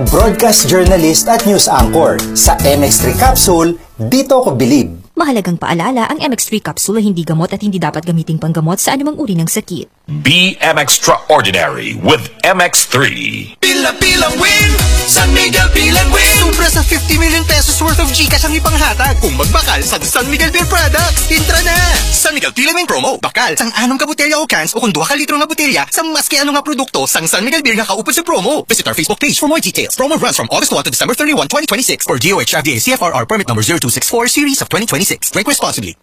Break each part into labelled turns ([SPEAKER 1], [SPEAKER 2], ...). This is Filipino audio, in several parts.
[SPEAKER 1] Broadcast journalist at news anchor. Sa MX3 Capsule, dito ko bilib.
[SPEAKER 2] Mahalagang paalala, ang MX3 capsule ay hindi gamot at hindi dapat gamiting panggamot sa anumang uri ng sakit.
[SPEAKER 3] Be extraordinary with MX3.
[SPEAKER 4] Pila-pilang win! San Miguel Bilan Win! Sobra sa 50 million pesos worth of GCash ang ipanghatag kung magbakal sa San Miguel Beer Products. Intra na! San Miguel Bilan Win promo. Bakal sang anong ka botelya o cans o kung 2 ka litro na botelya sa maski anong nga produkto sang San Miguel Beer nga kaupod sa promo. Visit our Facebook page for more details. Promo runs from August 1 to December 31, 2026 for DOH FDA CFRR permit number 0264 series of 2026. Drink responsibly.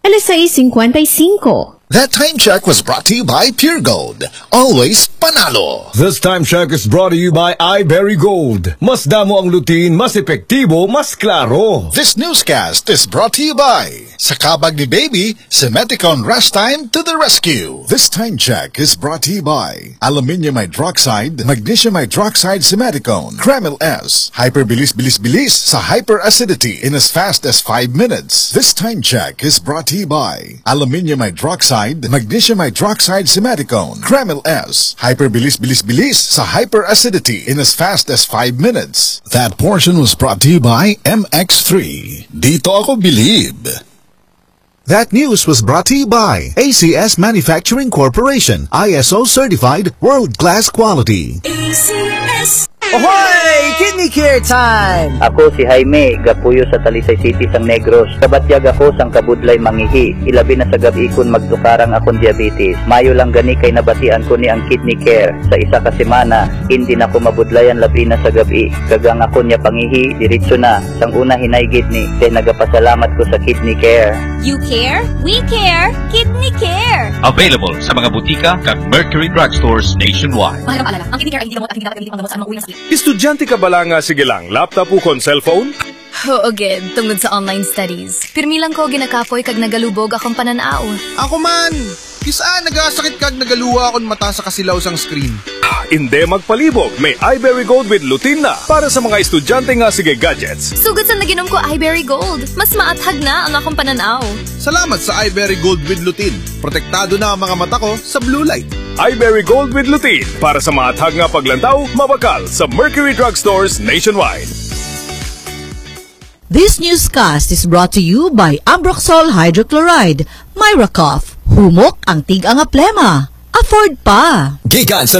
[SPEAKER 5] 6:55.
[SPEAKER 6] That time check was brought to you by Pure Gold. Always panalo.
[SPEAKER 7] This time check is brought to you by iBerry Gold. Mas damo ang lutin, mas epektibo, mas klaro.
[SPEAKER 6] This newscast is brought to you by sa kabag ni Baby, Semeticon Rest Time to the rescue. This time check is brought to you by Aluminium Hydroxide, Magnesium Hydroxide Semeticon, Kremil S, Hyperbilis-bilis-bilis sa hyperacidity in as fast as 5 minutes. This time check is brought to you by Aluminium Hydroxide, Magnesium Hydroxide Semeticon, Kremil S, Hyperbilis-bilis-bilis sa hyperacidity in as fast as 5 minutes. That portion was brought to you by MX3. Dito ako bilib. That news was brought to you by ACS Manufacturing Corporation, ISO certified world-class quality.
[SPEAKER 8] ACS.
[SPEAKER 9] Ahoy! Kidney Care Time!
[SPEAKER 10] Ako si Jaime, gapuyo sa Talisay City sang Negros. Kabatyag ako sang kabudlay mangihi. Ilabi na sa gabi kun magtukarang akong diabetes. Mayo lang gani kay nabatian ko ni ang Kidney Care. Sa isa ka semana, hindi na ko mabudlayan labi na sa gabi. Gagang ako niya pangihi, diretso na. Sang una hinaygit ni, kay nagapasalamat ko sa Kidney Care.
[SPEAKER 2] You care? We care! Kidney Care!
[SPEAKER 3] Available sa mga butika kag Mercury Drugstores nationwide.
[SPEAKER 2] Mahalagang paalala, ang Kidney Care ay hindi gamot at hindi dapat gamiting panggamot sa anumang uri ng sakit.
[SPEAKER 7] Estudyante ka ba lang nga sige lang, laptop o kon cellphone?
[SPEAKER 5] Oo, gid, tungod sa online studies. Pirmi lang ko ginakapoy kag nagalubog akong pananaw.
[SPEAKER 4] Ako man! Kisaan nagasakit kag nagaluwa akong mata sa kasilaw sang screen.
[SPEAKER 7] Hindi magpalibog, may iBerry Gold with lutein na para sa mga estudyante nga sige gadgets.
[SPEAKER 5] Sugod sa naginom ko iBerry Gold, mas maathag na ang akong pananaw.
[SPEAKER 4] Salamat sa iBerry Gold with Lutein. Protektado na ang mga mata ko sa blue light.
[SPEAKER 7] iBerry Gold with lutein para sa maathag nga paglantaw, mabakal sa Mercury Drugstores nationwide.
[SPEAKER 8] This newscast is brought to you by Ambroxol Hydrochloride, Myra Cough. Humok ang tig-ang plema. Afford pa.
[SPEAKER 9] Gikan sa